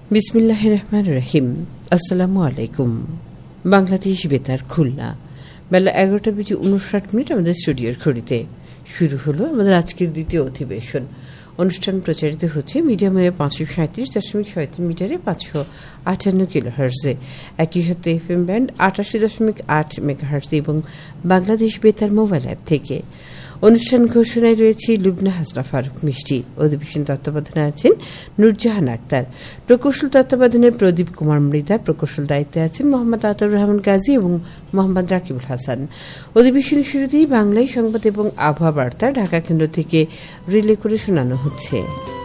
বিসমিল্লাহির রহমানির রহিম। আসসালামু আলাইকুম। বাংলাদেশ বেতার খুলনা, বেলা 11টা বেজে 59 মিনিট আমাদের স্টুডিওর ঘড়িতে শুরু হলো আমাদের আজকের দ্বিতীয় অধিবেশন। অনুষ্ঠান প্রচারিত হচ্ছে মিডিয়াম ওয়েভে 537.36 মিটারে 558 কিলোহার্টজে, একই সাথে এফএম ব্যান্ড 88.8 মেগাহার্টজ এবং বাংলাদেশ বেতার মোবাইল অ্যাপ থেকে। অনুষ্ঠান ঘোষণায় রয়েছে লুবনা হাসনা ফারুক মিষ্টি। অধিবেশন তত্ত্বাবধানে আছেন নুরজাহান আক্তার। প্রকৌশল তত্ত্বাবধানে প্রদীপ কুমার মৃধা। প্রকৌশল দায়িত্বে আছেন মোহাম্মদ আতাউর রহমান গাজী এবং মোহাম্মদ রাকিবুল হাসান। অধিবেশনের শুরুতেই বাংলায় সংবাদ এবং আবহাওয়া বার্তা ঢাকা কেন্দ্র থেকে রিলে করে শোনানো হচ্ছে।